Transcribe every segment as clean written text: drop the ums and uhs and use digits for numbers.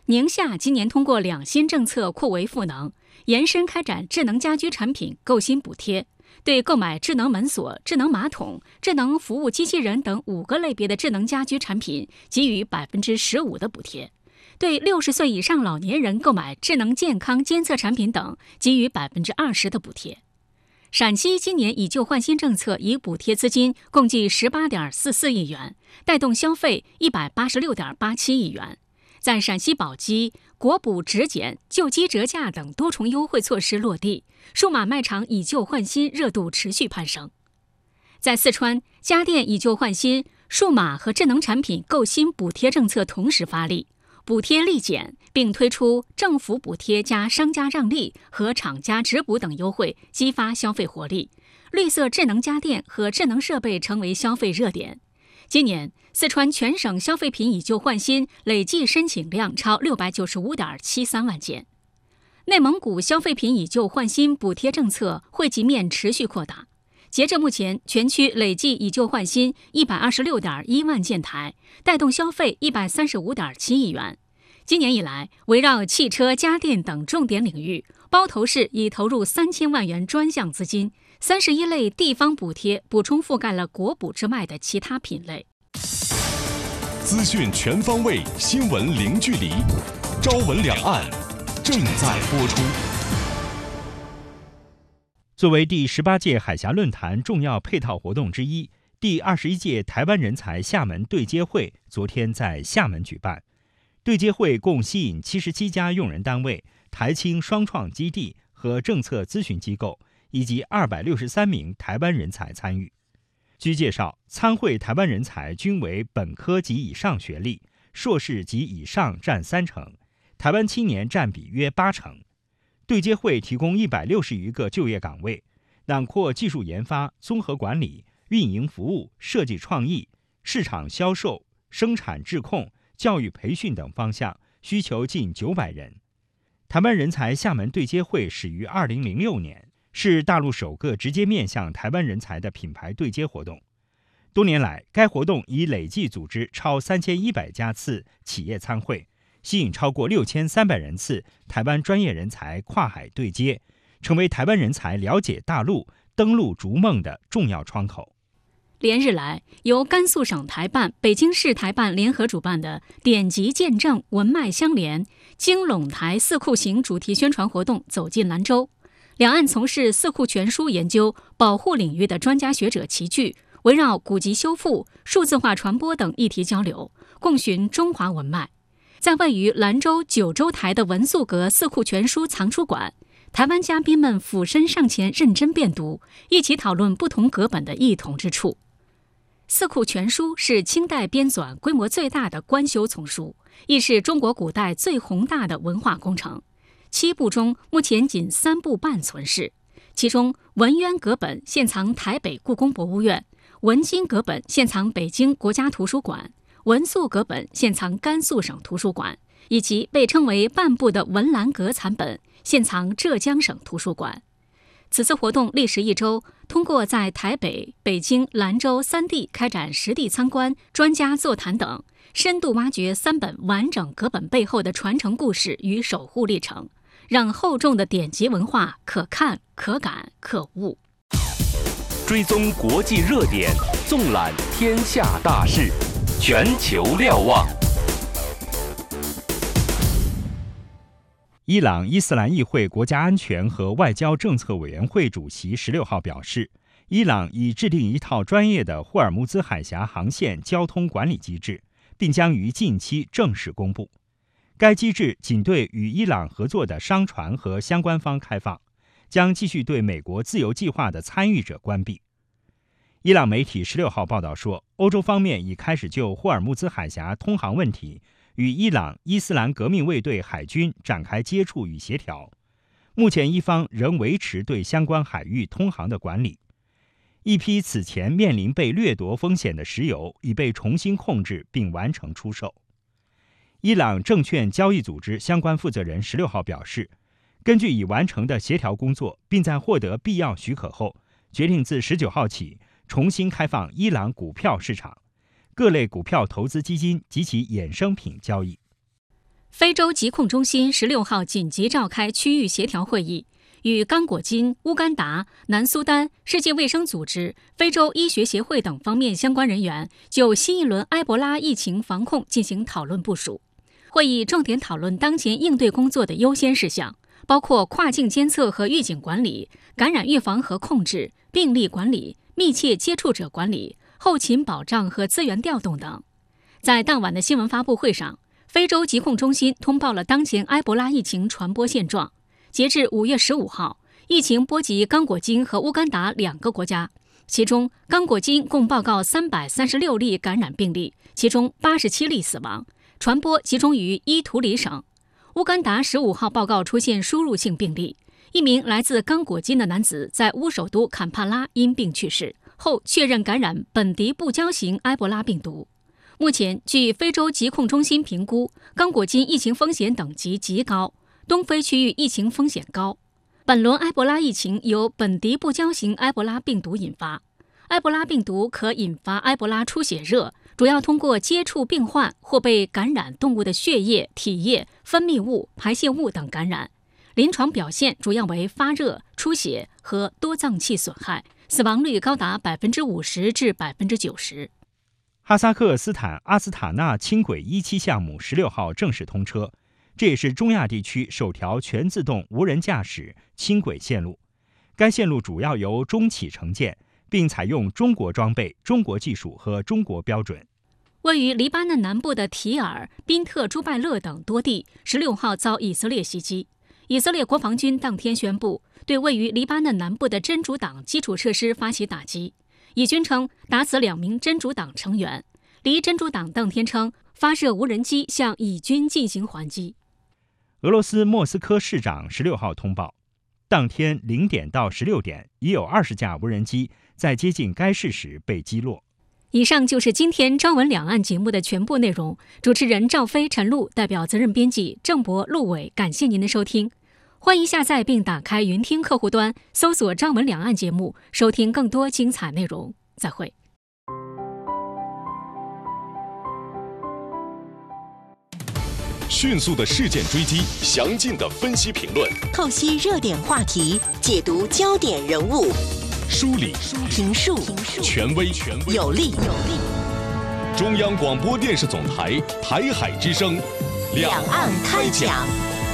宁夏今年通过2新政策扩为赋能，延伸开展智能家居产品购新补贴，对购买智能门锁、智能马桶、智能服务机器人等5个类别的智能家居产品给予15%的补贴，对60岁以上老年人购买智能健康监测产品等给予20%的补贴。陕西今年以旧换新政策以补贴资金共计18.44亿元，带动消费186.87亿元。在陕西宝鸡，国补直减、旧机折价等多重优惠措施落地，数码卖场以旧换新热度持续攀升。在四川，家电以旧换新、数码和智能产品购新补贴政策同时发力，补贴立减，并推出政府补贴加商家让利和厂家直补等优惠，激发消费活力。绿色智能家电和智能设备成为消费热点。今年，四川全省消费品以旧换新累计申请量超695.73万件。内蒙古消费品以旧换新补贴政策惠及面持续扩大，截至目前，全区累计以旧换新126.1万件台，带动消费135.7亿元。今年以来，围绕汽车、家电等重点领域，包头市已投入3000万元专项资金，31类地方补贴补充覆盖了国补之外的其他品类。 资讯全方位，新闻零距离。朝闻两岸正在播出。 作为第18届海峡论坛重要配套活动之一，第21届台湾人才厦门对接会昨天在厦门举办。对接会共吸引77家用人单位、台青双创基地和政策咨询机构，以及263名台湾人才参与。据介绍，参会台湾人才均为本科及以上学历，硕士及以上占30%，台湾青年占比约80%。对接会提供160余个就业岗位，囊括技术研发、综合管理、运营服务、设计创意、市场销售、生产质控、教育培训等方向，需求近900人。台湾人才厦门对接会始于2006年，是大陆首个直接面向台湾人才的品牌对接活动。多年来，该活动已累计组织超3100家次企业参会，吸引超过6300人次台湾专业人才跨海对接，成为台湾人才了解大陆、登陆逐梦的重要窗口。 连日来，由甘肃省台办、北京市台办联合主办的典籍见证、文脉相连、京陇台四库行主题宣传活动走进兰州。两岸从事四库全书研究、保护领域的专家学者齐聚，围绕古籍修复、数字化传播等议题交流，共寻中华文脉。在位于兰州九州台的文素阁四库全书藏书馆，台湾嘉宾们俯身上前认真辨读，一起讨论不同阁本的异同之处。四库全书是清代编纂规模最大的官修丛书，亦是中国古代最宏大的文化工程。7部中，目前仅3部半存世。其中，文渊阁本现藏台北故宫博物院，文经阁本现藏北京国家图书馆，文素阁本现藏甘肃省图书馆，以及被称为半部的文澜阁残本现藏浙江省图书馆。此次活动历时1周，通过在台北、北京、兰州3地开展实地参观、专家座谈等，深度挖掘3本完整阁本背后的传承故事与守护历程，让厚重的典籍文化可看、可感、可悟。 追踪国际热点，纵览天下大事，全球瞭望。 伊朗伊斯兰议会国家安全和外交政策委员会主席16号表示，伊朗已制定一套专业的霍尔木兹海峡航线交通管理机制，并将于近期正式公布。该机制仅对与伊朗合作的商船和相关方开放，将继续对美国自由计划的参与者关闭。伊朗媒体16号报道说，欧洲方面已开始就霍尔木兹海峡通航问题与伊朗伊斯兰革命卫队海军展开接触与协调，目前伊方仍维持对相关海域通航的管理。一批此前面临被掠夺风险的石油已被重新控制并完成出售。伊朗证券交易组织相关负责人16号表示，根据已完成的协调工作，并在获得必要许可后，决定自19号起重新开放伊朗股票市场，各类股票投资基金及其衍生品交易。 非洲疾控中心16号紧急召开区域协调会议，与刚果金、乌干达、南苏丹、世界卫生组织、非洲医学协会等方面相关人员就新一轮埃博拉疫情防控进行讨论部署。会议重点讨论当前应对工作的优先事项，包括跨境监测和预警管理、感染预防和控制、病例管理、密切接触者管理、后勤保障和资源调动等。在当晚的新闻发布会上，非洲疾控中心通报了当前埃博拉疫情传播现状。截至5月15号，疫情波及刚果金和乌干达2个国家，其中刚果金共报告336例感染病例，其中87例死亡，传播集中于伊图里省。乌干达15号报告出现输入性病例，一名来自刚果金的男子在乌首都坎帕拉因病去世后确认感染本迪布胶型埃博拉病毒。目前，据非洲疾控中心评估，刚果金疫情风险等级极高，东非区域疫情风险高。本轮埃博拉疫情由本迪布胶型埃博拉病毒引发。埃博拉病毒可引发埃博拉出血热，主要通过接触病患或被感染动物的血液、体液、分泌物、排泄物等感染。临床表现主要为发热、出血和多脏器损害，死亡率高达50%至90%。 哈萨克斯坦阿斯塔纳轻轨17项目16号正式通车，这也是中亚地区首条全自动无人驾驶轻轨线路。该线路主要由中企承建，并采用中国装备、中国技术和中国标准。 位于黎巴嫩南部的提尔、宾特朱拜勒等多地16号遭以色列袭击。以色列国防军当天宣布，对位于黎巴嫩南部的真主党基础设施发起打击。以军称打死2名真主党成员，黎真主党当天称发射无人机向以军进行还击。 俄罗斯莫斯科市长16号通报，当天0点到16点，已有20架无人机在接近该市时被击落。 以上就是今天朝闻两岸节目的全部内容。主持人赵飞、陈露代表责任编辑郑博、陆伟，感谢您的收听。欢迎下载并打开云听客户端，搜索朝闻两岸节目，收听更多精彩内容。再会。 迅速的事件追击，详尽的分析评论， 透析热点话题，解读焦点人物， 梳理评述权威有力。 中央广播电视总台台海之声， 两岸开讲。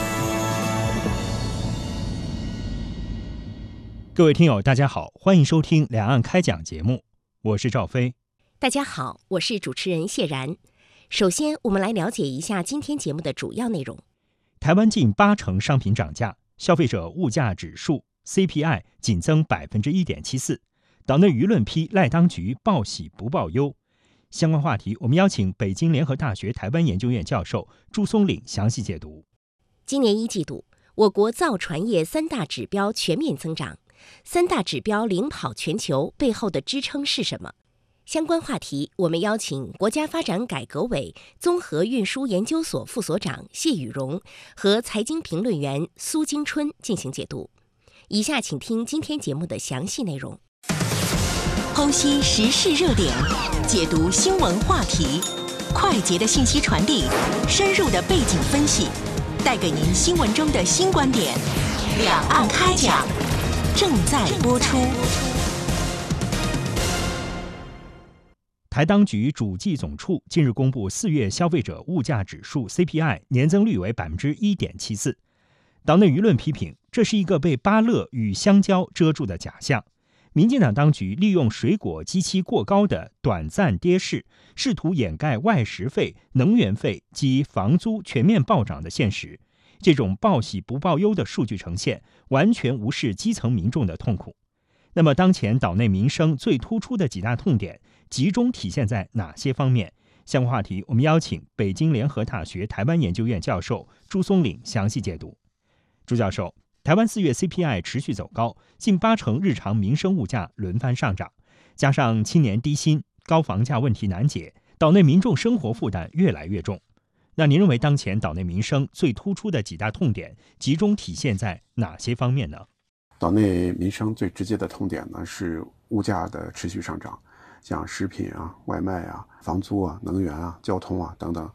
各位听友，大家好，欢迎收听两岸开讲节目，我是赵飞。 大家好，我是主持人谢然。首先，我们来了解一下今天节目的主要内容。 台湾近80%商品涨价，消费者物价指数 CPI 仅增1.74%，岛内舆论批赖当局报喜不报忧。相关话题，我们邀请北京联合大学台湾研究院教授朱松岭详细解读。 今年1季度，我国造船业3大指标全面增长。3大指标领跑全球背后的支撑是什么？相关话题，我们邀请国家发展改革委综合运输研究所副所长谢宇荣和财经评论员苏金春进行解读。以下请听今天节目的详细内容。剖析时事热点，解读新闻话题，快捷的信息传递，深入的背景分析，带给您新闻中的新观点。两岸开讲正在播出。 台当局主计总处近日公布4月消费者物价指数 CPI 年增率为1.74%，岛内舆论批评这是一个被芭乐与香蕉遮住的假象。民进党当局利用水果基期过高的短暂跌势，试图掩盖外食费、能源费及房租全面暴涨的现实。这种报喜不报忧的数据呈现，完全无视基层民众的痛苦。那么当前岛内民生最突出的几大痛点集中体现在哪些方面？相关话题，我们邀请北京联合大学台湾研究院教授朱松岭详细解读。朱教授，台湾4月 CPI 持续走高，近80%日常民生物价轮番上涨，加上青年低薪、高房价问题难解，岛内民众生活负担越来越重。那您认为当前岛内民生最突出的几大痛点集中体现在哪些方面呢？ 岛内民生最直接的痛点呢是物价的持续上涨，像食品啊、外卖啊、房租啊、能源啊、交通啊等等，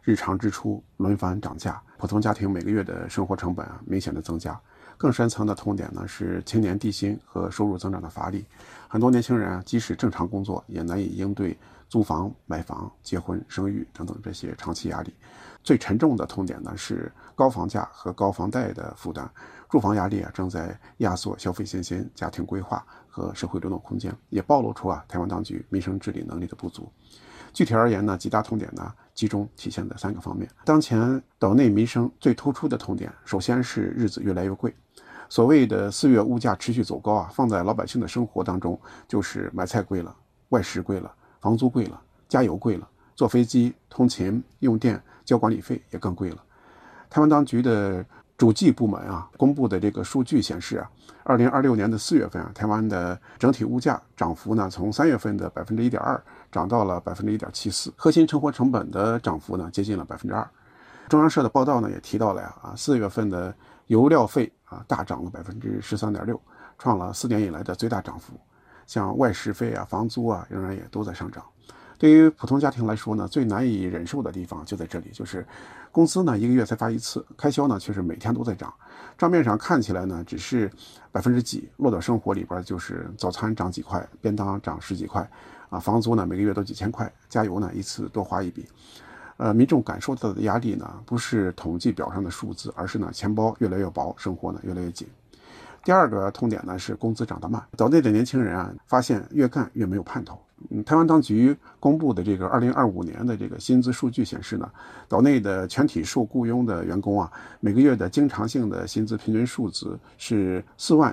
日常支出轮番涨价，普通家庭每个月的生活成本明显的增加。更深层的痛点呢是青年低薪和收入增长的乏力，很多年轻人即使正常工作，也难以应对租房、买房、结婚、生育等等这些长期压力。最沉重的痛点呢是高房价和高房贷的负担，住房压力正在压缩消费信心、家庭规划和社会流动空间，也暴露出台湾当局民生治理能力的不足。具体而言呢，几大痛点集中体现在3个方面。当前岛内民生最突出的痛点，首先是日子越来越贵。所谓的4月物价持续走高放在老百姓的生活当中，就是买菜贵了，外食贵了，房租贵了，加油贵了，坐飞机、通勤、用电、交管理费也更贵了。台湾当局的主计部门公布的这个数据显示2026年的4月份台湾的整体物价涨幅从3月份的 1.2% 涨到了 1.74%， 核心生活成本的涨幅接近了 2%。中央社的报道也提到了4月份的油料费大涨了 13.6%， 创了4年以来的最大涨幅。像外食费房租仍然也都在上涨。对于普通家庭来说最难以忍受的地方就在这里，就是工资1个月才发一次，开销却是每天都在涨。账面上看起来只是几%，落到生活里边就是早餐涨几块，便当涨10几块房租每个月都几千块，加油一次多花一笔。民众感受到的压力不是统计表上的数字，而是钱包越来越薄，生活越来越紧。第二个痛点是工资涨得慢，岛内的年轻人发现越干越没有盼头。台湾当局公布的这个2025年的这个薪资数据显示岛内的全体受雇佣的员工每个月的经常性的薪资平均数值是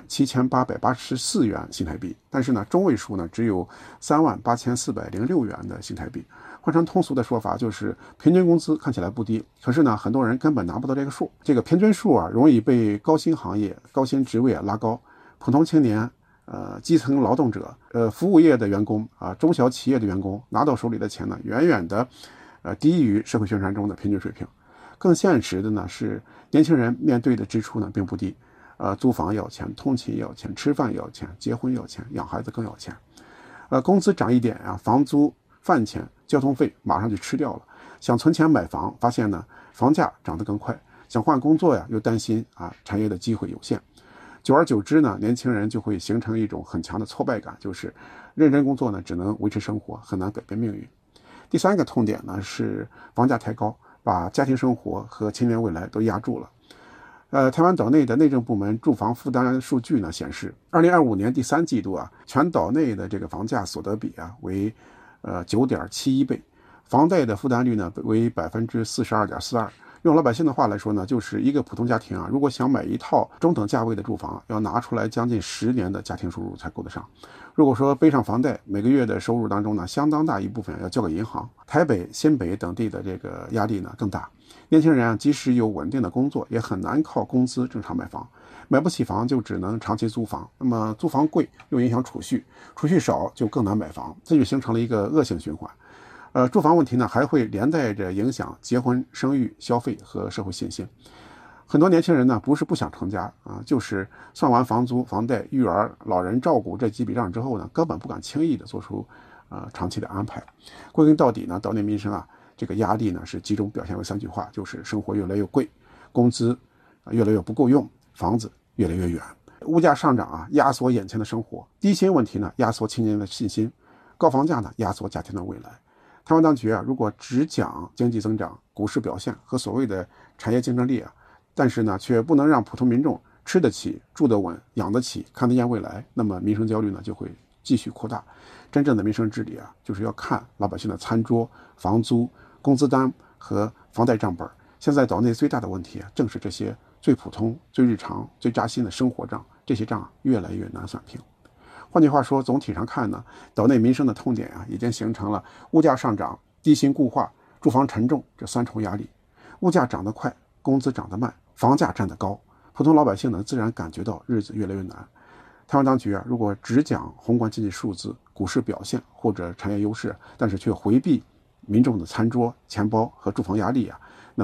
47884元新台币，但是中位数只有38406元的新台币。换成通俗的说法，就是平均工资看起来不低，可是很多人根本拿不到这个数。这个平均数容易被高薪行业、高薪职位拉高，普通青年、基层劳动者、服务业的员工中小企业的员工拿到手里的钱远远的低于社会宣传中的平均水平。更现实的是，年轻人面对的支出并不低，租房要钱，通勤要钱，吃饭要钱，结婚要钱，养孩子更要钱。工资涨一点房租、饭钱、交通费马上就吃掉了。想存钱买房，发现房价涨得更快。想换工作又担心产业的机会有限。久而久之年轻人就会形成一种很强的挫败感，就是认真工作只能维持生活，很难改变命运。第3个痛点是房价太高，把家庭生活和青年未来都压住了。台湾岛内的内政部门住房负担数据显示，2025年第3季度全岛内的这个房价所得比为9.71倍，房贷的负担率为 42.42%。用老百姓的话来说就是一个普通家庭如果想买一套中等价位的住房，要拿出来将近10年的家庭收入才够得上。如果说背上房贷，每个月的收入当中相当大一部分要交给银行。台北、新北等地的这个压力更大。年轻人即使有稳定的工作，也很难靠工资正常买房。买不起房就只能长期租房，那么租房贵又影响储蓄，储蓄少就更难买房，这就形成了一个恶性循环。住房问题还会连带着影响结婚、生育、消费和社会信心。很多年轻人不是不想成家就是算完房租、房贷、育儿、老人照顾这几笔账之后根本不敢轻易的做出长期的安排。归根到底岛内民生这个压力是集中表现为3句话，就是生活越来越贵，工资越来越不够用，房子越来越远。物价上涨压缩眼前的生活，低薪问题压缩青年的信心，高房价压缩家庭的未来。台湾当局如果只讲经济增长、股市表现和所谓的产业竞争力但是却不能让普通民众吃得起、住得稳、养得起、看得见未来，那么民生焦虑就会继续扩大。真正的民生治理就是要看老百姓的餐桌、房租、工资单和房贷账本。现在岛内最大的问题正是这些最普通、最日常、最扎心的生活账，这些账越来越难算平。换句话说，总体上看岛内民生的痛点已经形成了物价上涨、低薪固化、住房沉重这3重压力。物价涨得快，工资涨得慢，房价站得高，普通老百姓自然感觉到日子越来越难。台湾当局如果只讲宏观经济数字、股市表现或者产业优势，但是却回避民众的餐桌、钱包和住房压力那么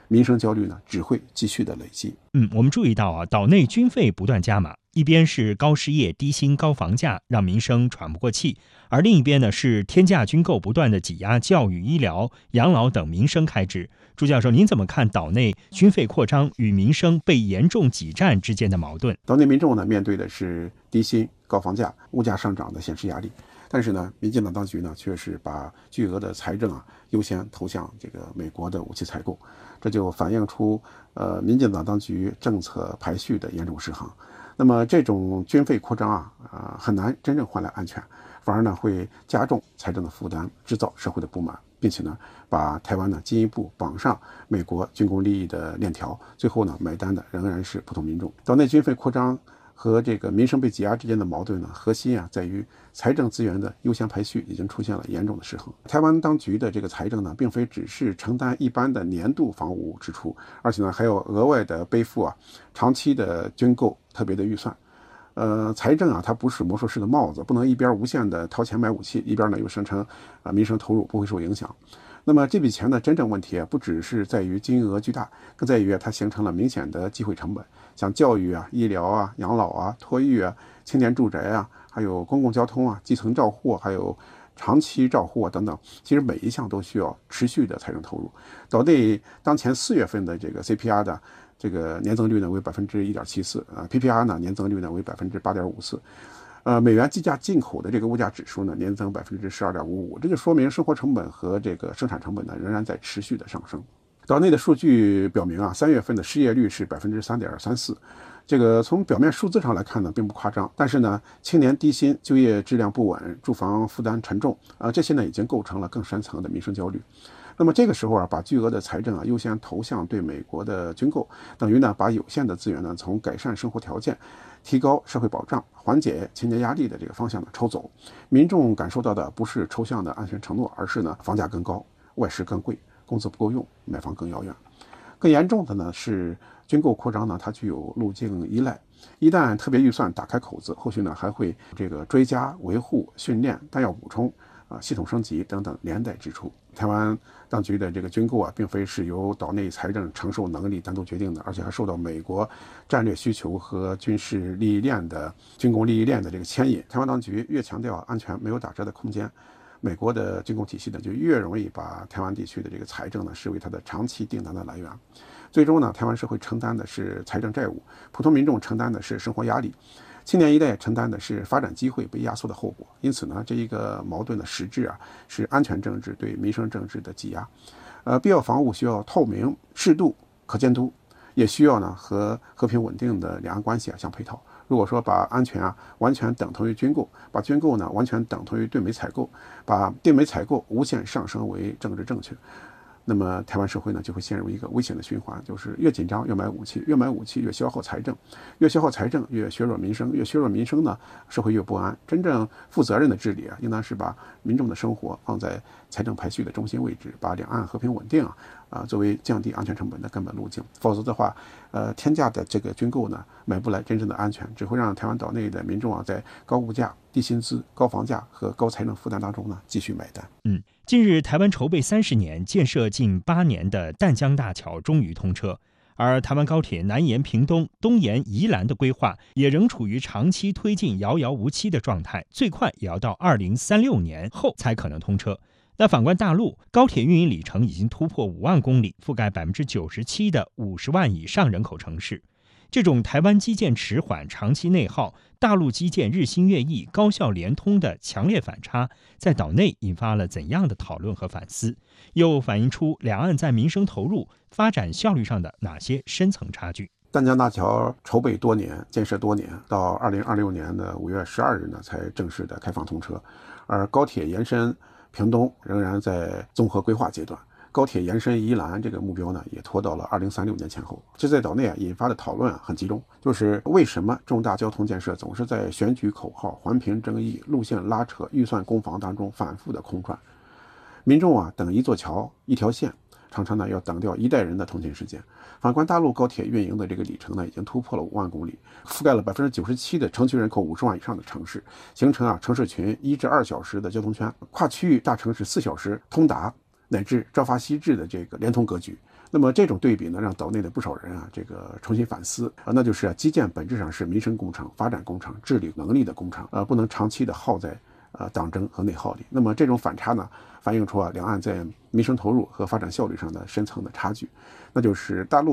民生焦虑呢只会继续的累积。 我们注意到啊，岛内军费不断加码，一边是高失业、低薪、高房价，让民生喘不过气，而另一边呢是天价军购不断的挤压教育、医疗、养老等民生开支。朱教授，您怎么看岛内军费扩张与民生被严重挤占之间的矛盾？ 岛内民众呢面对的是低薪、高房价、物价上涨的现实压力，但是呢，民进党当局呢却是把巨额的财政优先投向这个美国的武器采购，这就反映出民进党当局政策排序的严重失衡。那么这种军费扩张很难真正换来安全，反而呢会加重财政的负担，制造社会的不满，并且呢把台湾呢进一步绑上美国军工利益的链条，最后呢买单的仍然是普通民众。岛内军费扩张和这个民生被挤压之间的矛盾呢，核心在于财政资源的优先排序已经出现了严重的失衡。台湾当局的这个财政呢，并非只是承担一般的年度防务支出，而且呢还有额外的背负长期的军购特别的预算。财政它不是魔术师的帽子，不能一边无限的掏钱买武器，一边呢又声称民生投入不会受影响。那么这笔钱的真正问题不只是在于金额巨大，更在于它形成了明显的机会成本，像教育医疗养老托育青年住宅还有公共交通基层照护，还有长期照护等等，其实每一项都需要持续的财政投入。岛内当前4月份的这个 CPR 的这个年增率呢为 1.74%，PPR 呢年增率呢为 8.54%。美元计价进口的这个物价指数呢年增 12.55%， 这就说明生活成本和这个生产成本呢仍然在持续的上升。岛内的数据表明3月份的失业率是 3.34%， 这个从表面数字上来看呢并不夸张，但是呢青年低薪、就业质量不稳、住房负担沉重这些呢已经构成了更深层的民生焦虑。那么这个时候把巨额的财政优先投向对美国的军购，等于呢把有限的资源呢从改善生活条件、提高社会保障、缓解青年压力的这个方向呢抽走。民众感受到的不是抽象的安全承诺，而是呢房价更高、外食更贵、工资不够用、买房更遥远。更严重的呢是军购扩张呢它具有路径依赖，一旦特别预算打开口子，后续呢还会这个追加维护、训练、弹药补充系统升级等等连带支出。台湾当局的这个军购并非是由岛内财政承受能力单独决定的，而且还受到美国战略需求和军事利益链的军工利益链的这个牵引。台湾当局越强调安全没有打折的空间，美国的军工体系呢就越容易把台湾地区的这个财政呢视为它的长期订单的来源。最终呢，台湾社会承担的是财政债务，普通民众承担的是生活压力，青年一代承担的是发展机会被压缩的后果。因此呢，这一个矛盾的实质是安全政治对民生政治的挤压。必要防务需要透明、适度、可监督，也需要呢和和平稳定的两岸关系相配套。如果说把安全完全等同于军购，把军购呢完全等同于对美采购，把对美采购无限上升为政治正确，那么台湾社会呢就会陷入一个危险的循环，就是越紧张越买武器，越买武器越消耗财政，越消耗财政越削弱民生，越削弱民生呢社会越不安。真正负责任的治理应当是把民众的生活放在财政排序的中心位置，把两岸和平稳定作为降低安全成本的根本路径。否则的话天价的这个军购呢买不来真正的安全，只会让台湾岛内的民众在高物价、低薪资、高房价和高财政负担当中呢继续买单。 近日台湾筹备30年、建设近8年的淡江大桥终于通车，而台湾高铁南延屏东、东延宜兰的规划也仍处于长期推进遥遥无期的状态，最快也要到2036年后才可能通车。那反观大陆，高铁运营里程已经突破5万公里，覆盖97%的50万以上人口城市。这种台湾基建迟缓、长期内耗，大陆基建日新月异、高效联通的强烈反差，在岛内引发了怎样的讨论和反思？又反映出两岸在民生投入、发展效率上的哪些深层差距？ 淡江大桥筹备多年、建设多年，到2026年的5月12日呢才正式的开放通车，而高铁延伸屏东仍然在综合规划阶段。高铁延伸宜兰这个目标呢，也拖到了2036年前后。这在岛内引发的讨论很集中，就是为什么重大交通建设总是在选举口号、环评争议、路线拉扯、预算攻防当中反复的空转。民众等一座桥、一条线，常常呢要等掉一代人的通勤时间。反观大陆高铁运营的这个里程呢，已经突破了5万公里，覆盖了97%的城区人口50万以上的城市，形成城市群1至2小时的交通圈，跨区域大城市4小时通达，乃至朝发夕至的这个连通格局。 那么这种对比呢，让岛内的不少人这个重新反思那就是基建本质上是民生工程、发展工程、治理能力的工程不能长期的耗在党争和内耗里。那么这种反差呢，反映出两岸在民生投入和发展效率上的深层的差距。那就是大陆